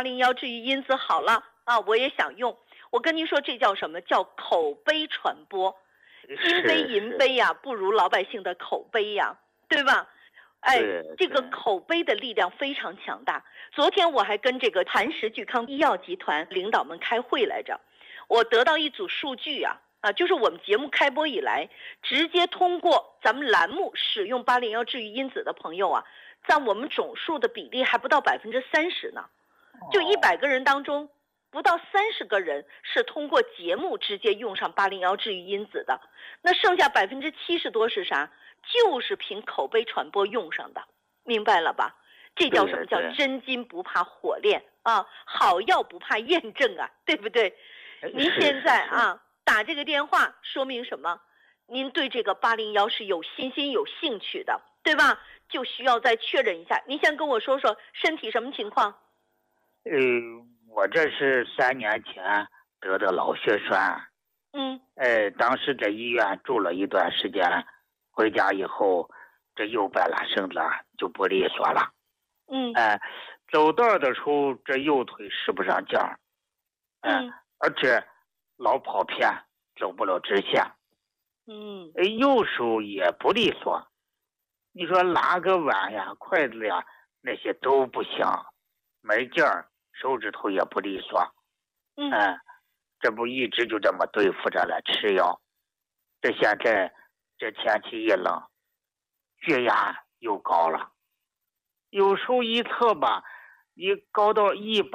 801治愈因子好了啊，我也想用。我跟您说，这叫什么？叫口碑传播。金杯银杯呀，不如老百姓的口碑呀，对吧？哎，这个口碑的力量非常强大。昨天我还跟这个磐石聚康医药集团领导们开会来着，我得到一组数据就是我们节目开播以来，直接通过咱们栏目使用801治愈因子的朋友占我们总数的比例还不到30%呢。就100个人当中，不到30个人是通过节目直接用上801治愈因子的，那剩下70%多是啥？就是凭口碑传播用上的，明白了吧？这叫什么？叫真金不怕火炼啊，好药不怕验证啊，对不对？您现在打这个电话说明什么？您对这个801是有信心有兴趣的，对吧？就需要再确认一下。您先跟我说说身体什么情况？ 我这是3年前得的脑血栓。当时在医院住了一段时间，回家以后，这右半拉身子就不利索了。走道的时候，这右腿使不上劲儿。而且老跑偏，走不了直线。右手也不利索。你说拿个碗呀、筷子呀，那些都不行，没劲儿，手指头也不利索。这不一直就这么对付着了，吃药。这现在这天气一冷，血压又高了，有时候一测吧，你高到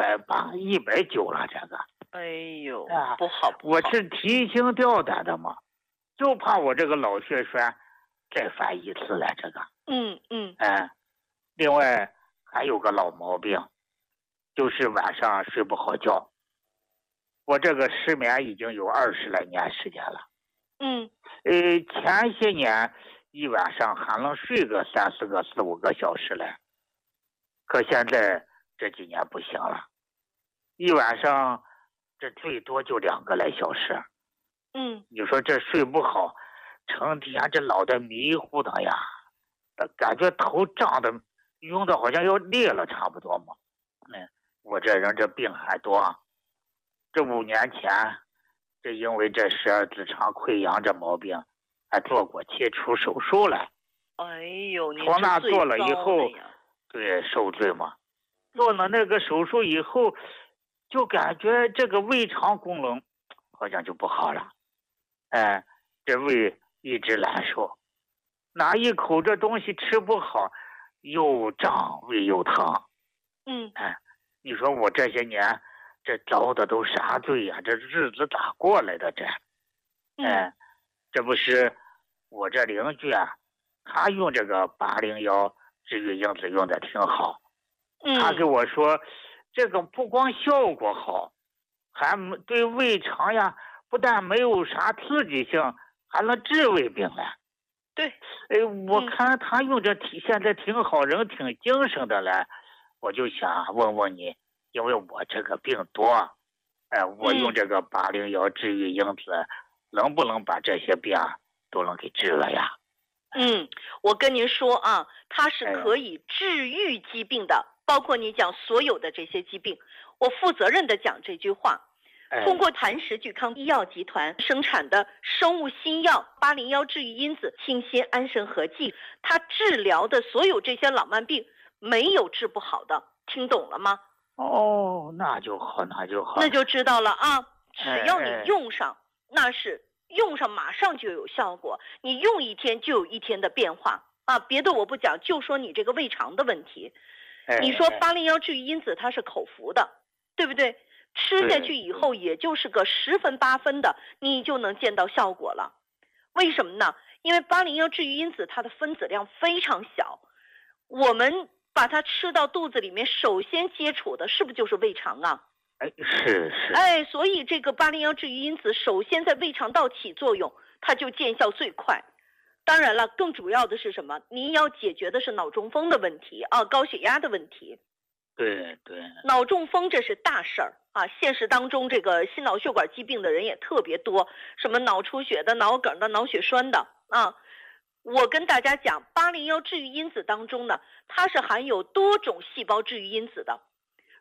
180、190了，这个。 哎呦，不好。 我是提心吊胆的嘛，就怕我这个脑血栓再犯一次了，这个。另外还有个老毛病，就是晚上睡不好觉。我这个失眠已经有20来年时间了。前些年一晚上还能睡个3、4个、4、5个小时嘞，可现在这几年不行了，一晚上这最多就2个来小时。你说这睡不好，成天这脑袋迷糊的呀，感觉头胀的晕的好像要裂了差不多嘛。我这人这病还多。这5年前，这因为这十二指肠溃疡这毛病，还做过切除手术了。 哎呦， 从那做了以后，对，受罪嘛。做了那个手术以后，就感觉这个胃肠功能好像就不好了。这胃一直难受，拿一口这东西吃不好，又胀胃又疼。你说我这些年这遭的都啥罪呀？这日子咋过来的这？这不是我这邻居他用这个801治愈因子用的挺好。他跟我说，这个不光效果好，还对胃肠呀，不但没有啥刺激性，还能治胃病了。 对， 我看他用这现在挺好，人挺精神的了。我就想问问你，因为我这个病多，我用这个801治愈因子，能不能把这些病都能给治了呀？ 我跟您说它是可以治愈疾病的，包括你讲所有的这些疾病。我负责任的讲这句话。通过磐石聚康医药集团生产的生物新药801治愈因子清新安神合剂，它治疗的所有这些老慢病没有治不好的，听懂了吗？ 那就好， 那就知道了只要你用上，那是用上马上就有效果，你用1天就有1天的变化别的我不讲，就说你这个胃肠的问题。你说801治愈因子它是口服的，对不对？吃下去以后也就是个10分8分的，你就能见到效果了。为什么呢？因为801治愈因子它的分子量非常小，我们把它吃到肚子里面，首先接触的是不是就是胃肠是。 所以这个801治愈因子首先在胃肠道起作用，它就见效最快。当然了，更主要的是什么？您要解决的是脑中风的问题高血压的问题。 对， 脑中风这是大事儿现实当中这个心脑血管疾病的人也特别多，什么脑出血的、脑梗的、脑血栓的我跟大家讲，801治愈因子当中呢，它是含有多种细胞治愈因子的，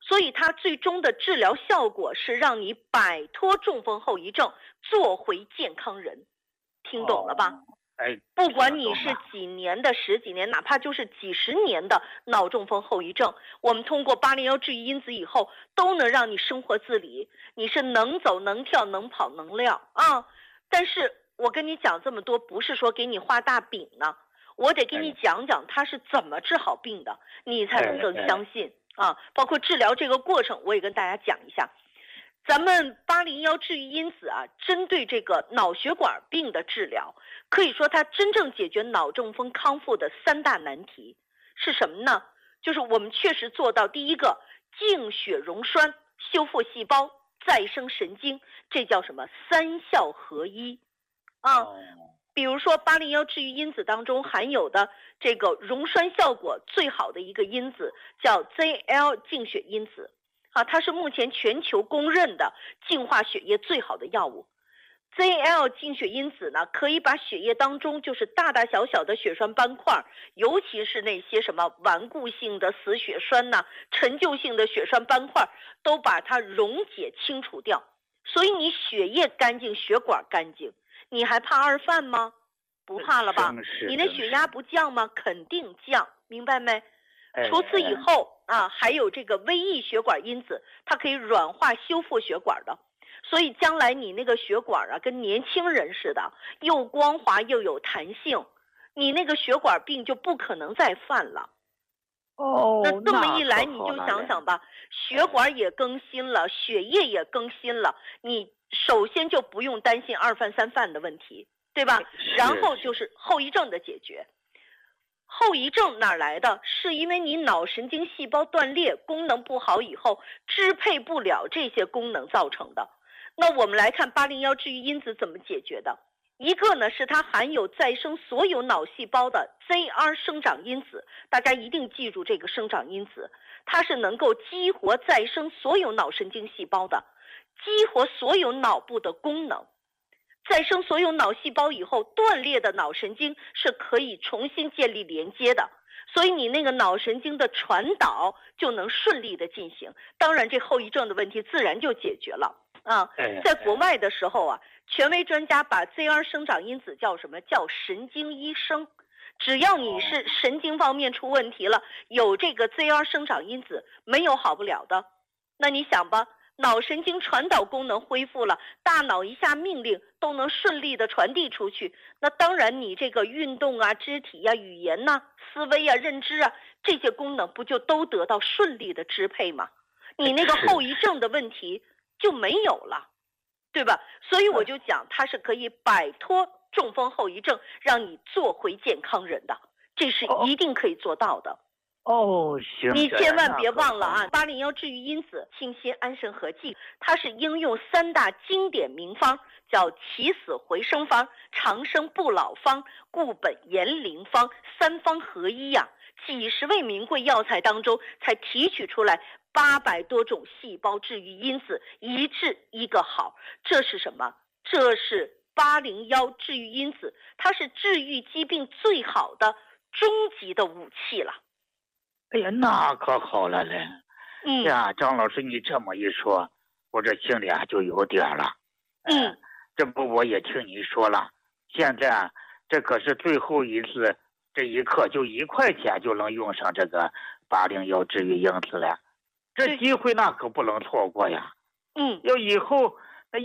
所以它最终的治疗效果是让你摆脱中风后遗症，做回健康人。听懂了吧？不管你是几年的、10几年，哪怕就是几十年的脑中风后遗症，我们通过801治愈因子以后，都能让你生活自理，你是能走能跳能跑能撂啊！但是我跟你讲这么多，不是说给你画大饼呢，我得给你讲讲它是怎么治好病的，你才能更相信啊！包括治疗这个过程，我也跟大家讲一下。咱们801治愈因子啊，针对这个脑血管病的治疗，可以说它真正解决脑中风康复的3大难题是什么呢？就是我们确实做到第一个，净血溶栓、修复细胞、再生神经，这叫什么？3效合一啊。比如说801治愈因子当中含有的这个溶栓效果最好的一个因子叫 ZL 净血因子。它是目前全球公认的净化血液最好的药物。ZL 净血因子呢，可以把血液当中就是大大小小的血栓斑块，尤其是那些什么顽固性的死血栓呐、陈旧性的血栓斑块，都把它溶解清除掉。所以你血液干净，血管干净，你还怕二犯吗？不怕了吧？你的血压不降吗？肯定降，明白没？除此以后还有这个微异血管因子，它可以软化修复血管的，所以将来你那个血管跟年轻人似的，又光滑又有弹性，你那个血管病就不可能再犯了。那这么一来你就想想吧，血管也更新了，血液也更新了，你首先就不用担心二犯三犯的问题，对吧？然后就是后遗症的解决。后遗症哪来的？是因为你脑神经细胞断裂，功能不好以后支配不了这些功能造成的。那我们来看801治愈因子怎么解决的。一个呢是它含有再生所有脑细胞的 ZR 生长因子，大家一定记住这个生长因子，它是能够激活再生所有脑神经细胞的，激活所有脑部的功能。再生所有脑细胞以后，断裂的脑神经是可以重新建立连接的，所以你那个脑神经的传导就能顺利的进行。当然这后遗症的问题自然就解决了啊。在国外的时候权威专家把 ZR 生长因子叫什么？叫神经医生。只要你是神经方面出问题了，有这个 ZR 生长因子，没有好不了的。那你想吧，脑神经传导功能恢复了，大脑一下命令都能顺利的传递出去，那当然你这个运动肢体语言思维认知这些功能不就都得到顺利的支配吗？你那个后遗症的问题就没有了，对吧？所以我就讲它是可以摆脱中风后遗症，让你做回健康人的，这是一定可以做到的。 行， 你千万别忘了801治愈因子清心安神合剂，它是应用3大经典名方，叫起死回生方、长生不老方、固本延龄方，3方合一几十味名贵药材当中才提取出来800多种细胞治愈因子，一治一个好。这是什么？这是801治愈因子，它是治愈疾病最好的终极的武器了。 哎呀，那可好了嘞！张老师，你这么一说，我这心里就有点了。这不我也听你说了，现在这可是最后一次，这一刻就1块钱就能用上这个801治愈因子了，这机会那可不能错过呀。要以后那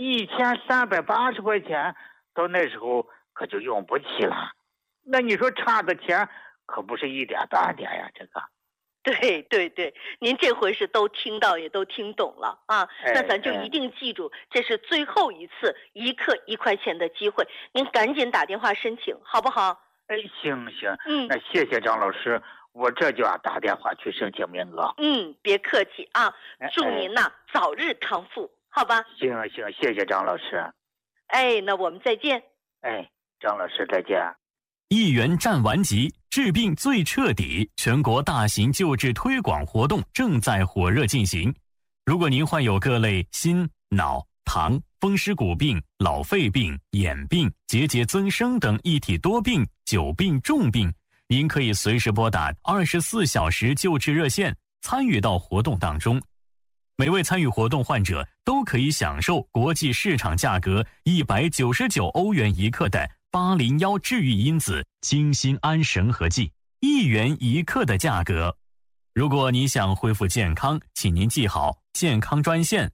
1380块钱，到那时候可就用不起了。那你说差的钱可不是一点半点呀，这个。 对，您这回是都听到也都听懂了那咱就一定记住，这是最后一次1克1块钱的机会，您赶紧打电话申请，好不好？ 行，那谢谢张老师，我这就要打电话去申请名额。 别客气祝您早日康复，好吧？ 行，谢谢张老师。 那我们再见。 张老师再见。 1元战完级，治病最彻底，全国大型救治推广活动正在火热进行。如果您患有各类心、脑、糖、风湿骨病、老肺病、眼病、结节增生等一体多病、久病重病，您可以随时拨打24小时救治热线，参与到活动当中。 每位参与活动患者都可以享受国际市场价格199欧元一克的801治愈因子精心安神和剂，1元一克的价格。如果你想恢复健康，请您记好健康专线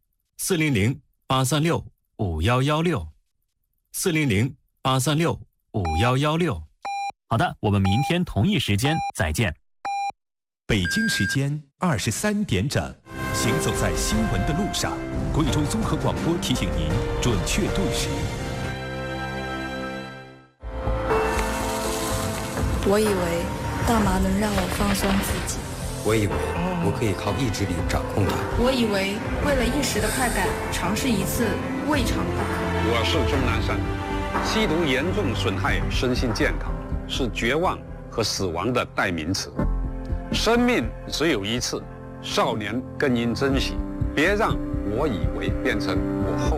：400-836-5116，400-836-5116。好的，我们明天同一时间再见。 北京时间23点整，行走在新闻的路上，贵州综合广播提醒您准确对时。 我以为大麻能让我放松自己， 我以为我可以靠意志力掌控它， 我以为为了一时的快感，尝试一次未尝不可。 我是钟南山，吸毒严重损害身心健康，是绝望和死亡的代名词。生命只有一次，少年更应珍惜，别让我以为变成我后。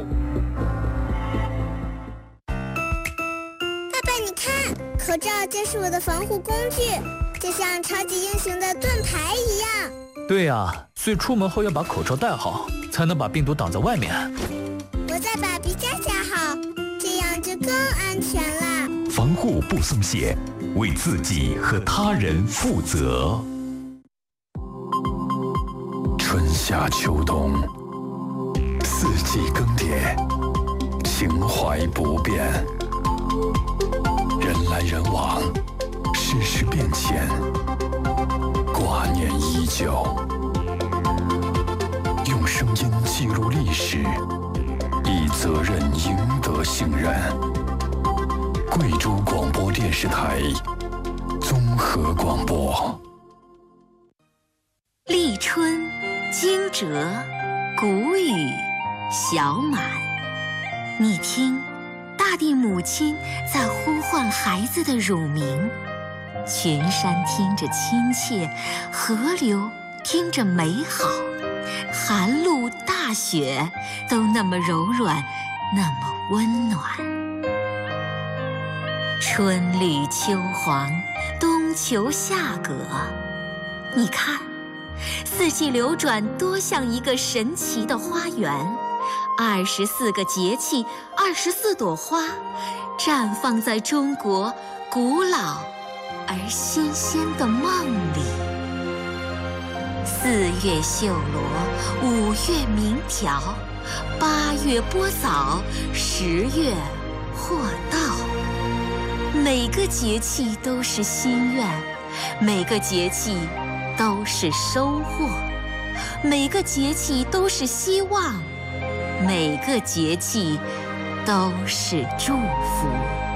爸爸，你看，口罩就是我的防护工具，就像超级英雄的盾牌一样。 对啊，所以出门后要把口罩戴好，才能把病毒挡在外面。 我再把鼻夹夹好，这样就更安全了。 防护不松懈，为自己和他人负责。春夏秋冬，四季更迭，情怀不变。人来人往，世事变迁，挂念依旧。用声音记录历史，以责任赢得信任。贵州广播电视台综合广播。 立春，惊蛰，谷雨，小满。你听，大地母亲在呼唤孩子的乳名，群山听着亲切，河流听着美好，寒露大雪都那么柔软，那么温暖。春绿秋黄，冬秋夏葛，你看，四季流转多像一个神奇的花园，24个节气，24朵花，绽放在中国古老而新鲜的梦里。4月绣罗，5月鸣条，8月播枣，10月获稻。每个节气都是心愿，每个节气都是收获，每个节气都是希望，每个节气都是祝福。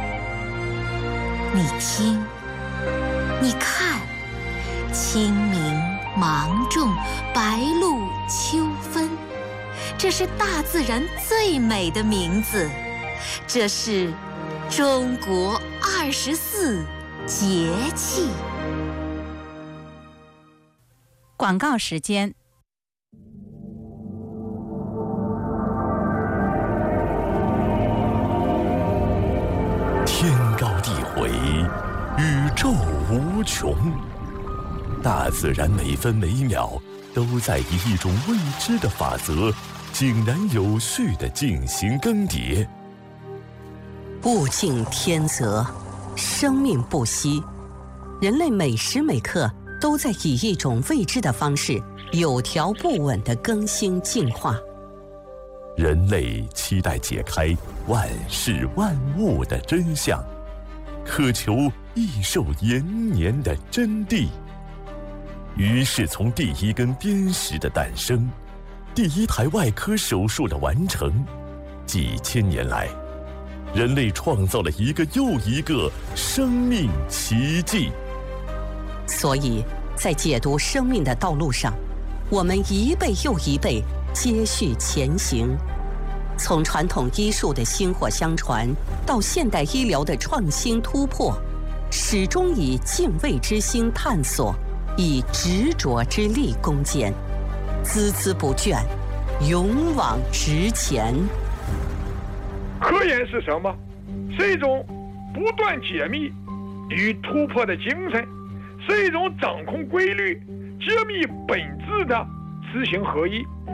你听，你看，清明、芒种、白露、秋分，这是大自然最美的名字，这是中国24节气。 广告时间。 天高地回，宇宙无穷，大自然每分每秒都在以一种未知的法则，井然有序地进行更迭。 物竞天择，生命不息，人类每时每刻都在以一种未知的方式，有条不紊地更新进化。 人类期待解开万事万物的真相，渴求益寿延年的真谛。于是从第一根砭石的诞生，第一台外科手术的完成，几千年来，人类创造了一个又一个生命奇迹。 所以在解读生命的道路上，我们一辈又一辈接续前行，从传统医术的薪火相传到现代医疗的创新突破，始终以敬畏之心探索，以执着之力攻坚，孜孜不倦，勇往直前。 科研是什么？是一种不断解密与突破的精神，是一种掌控规律、揭秘本质的知行合一。